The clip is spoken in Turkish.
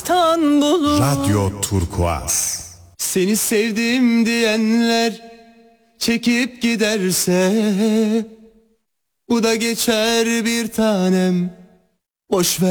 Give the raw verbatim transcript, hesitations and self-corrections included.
İstanbul'u. Radyo Turkuaz. Seni sevdim diyenler çekip giderse bu da geçer bir tanem, boş ver.